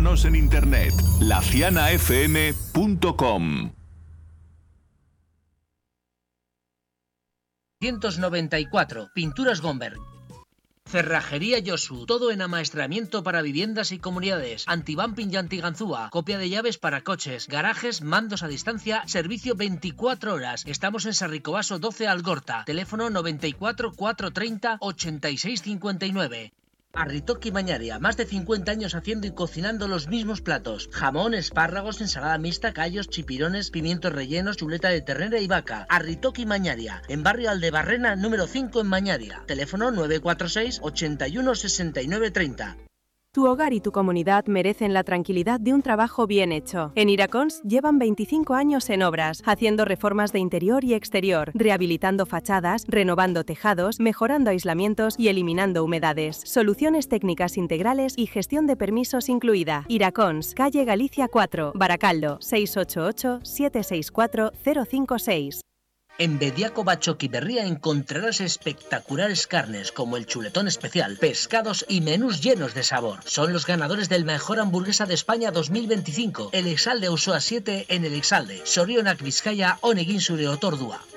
Búscanos en internet, lacianafm.com. 194. Pinturas Gomberg. Cerrajería Yosu, todo en amaestramiento para viviendas y comunidades, antibumping y antiganzúa, copia de llaves para coches, garajes, mandos a distancia, servicio 24 horas. Estamos en Sarricobaso 12 Algorta, teléfono 94 430 86 59. Arritoki Mañaria, más de 50 años haciendo y cocinando los mismos platos. Jamón, espárragos, ensalada mixta, callos, chipirones, pimientos rellenos, chuleta de ternera y vaca. Arritoki Mañaria, en barrio Aldebarrena, número 5 en Mañaria. Teléfono 946 81 69 30. Tu hogar y tu comunidad merecen la tranquilidad de un trabajo bien hecho. En Iracons llevan 25 años en obras, haciendo reformas de interior y exterior, rehabilitando fachadas, renovando tejados, mejorando aislamientos y eliminando humedades. Soluciones técnicas integrales y gestión de permisos incluida. Iracons, calle Galicia 4, Baracaldo, 688-764-056. En Bediaco Bachoqui Berría encontrarás espectaculares carnes como el chuletón especial, pescados y menús llenos de sabor. Son los ganadores del Mejor Hamburguesa de España 2025. El Exalde Usoa 7 en el Exalde. Sorionak Vizcaya, Onegin Zure Otordua.